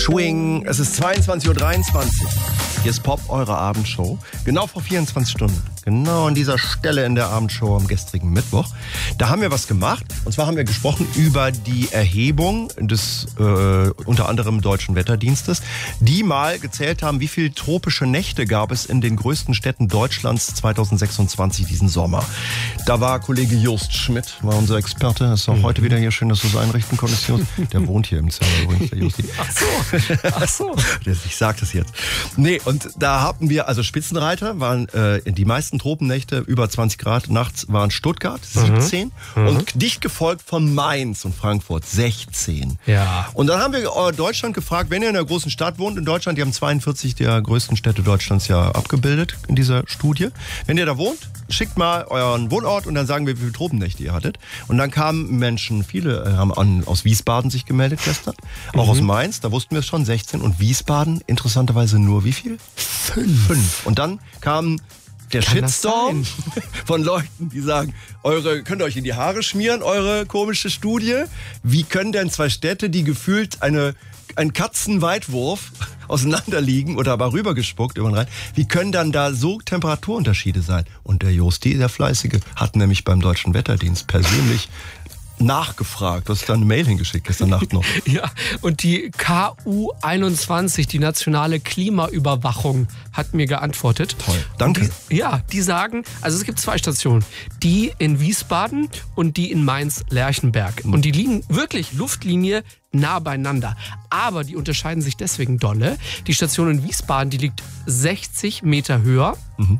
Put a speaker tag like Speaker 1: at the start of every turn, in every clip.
Speaker 1: Swing. Es ist 22.23 Uhr. Hier ist Pop, eure Abendshow. Genau vor 24 Stunden. Genau an dieser Stelle in der Abendshow am gestrigen Mittwoch. Da haben wir was gemacht. Und zwar haben wir gesprochen über die Erhebung des unter anderem Deutschen Wetterdienstes, die mal gezählt haben, wie viele tropische Nächte gab es in den größten Städten Deutschlands 2026 diesen Sommer. Da war Kollege Jost Schmidt, war unser Experte. Ist auch heute wieder hier. Schön, dass du es einrichten konntest, Jost. Der wohnt hier im Zimmer übrigens, der Josti.
Speaker 2: Ach so.
Speaker 1: Ich sag das jetzt. Nee, und da hatten wir, also Spitzenreiter waren die meisten Tropennächte über 20 Grad. Nachts waren Stuttgart 17 und dicht gefolgt von Mainz und Frankfurt 16.
Speaker 2: Ja.
Speaker 1: Und dann haben wir Deutschland gefragt, wenn ihr in einer großen Stadt wohnt in Deutschland, die haben 42 der größten Städte Deutschlands ja abgebildet in dieser Studie. Wenn ihr da wohnt, schickt mal euren Wohnort und dann sagen wir, wie viele Tropennächte ihr hattet. Und dann kamen Menschen, viele haben aus Wiesbaden sich gemeldet gestern, auch aus Mainz, da wussten wir es schon, 16. Und Wiesbaden, interessanterweise nur wie viel? 5. Und dann kamen der Shitstorm von Leuten, die sagen, könnt ihr euch in die Haare schmieren, eure komische Studie? Wie können denn zwei Städte, die gefühlt ein Katzenweitwurf auseinanderliegen oder aber rübergespuckt über den Rhein, wie können dann da so Temperaturunterschiede sein? Und der Josti, der Fleißige, hat nämlich beim Deutschen Wetterdienst persönlich nachgefragt. Du hast da eine Mail hingeschickt gestern Nacht noch.
Speaker 2: Ja, und die KU21, die nationale Klimaüberwachung, hat mir geantwortet.
Speaker 1: Toll, danke.
Speaker 2: Die sagen, also es gibt 2 Stationen, die in Wiesbaden und die in Mainz-Lerchenberg. Und die liegen wirklich Luftlinie nah beieinander. Aber die unterscheiden sich deswegen dolle. Die Station in Wiesbaden, die liegt 60 Meter höher,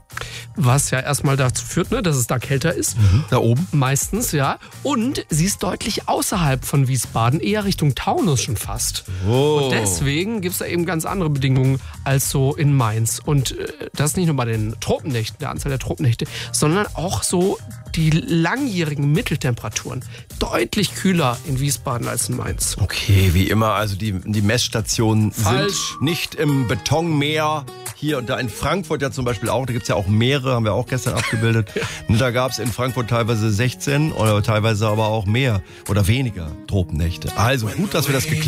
Speaker 2: was ja erstmal dazu führt, dass es da kälter ist.
Speaker 1: Da oben?
Speaker 2: Meistens, ja. Und sie ist deutlich außerhalb von Wiesbaden, eher Richtung Taunus schon fast.
Speaker 1: Oh.
Speaker 2: Und deswegen gibt es da eben ganz andere Bedingungen als so in Mainz. Und das nicht nur bei den Tropennächten, der Anzahl der Tropennächte, sondern auch so die langjährigen Mitteltemperaturen. Deutlich kühler in Wiesbaden als in Mainz.
Speaker 1: Okay, wie immer, also die Messstationen
Speaker 2: Falsch.
Speaker 1: sind nicht im Betonmeer. Hier und da in Frankfurt ja zum Beispiel auch, da gibt es ja auch Meere, haben wir auch gestern abgebildet. Und da gab es in Frankfurt teilweise 16 oder teilweise aber auch mehr oder weniger Tropennächte. Also gut, dass wir das geklärt haben.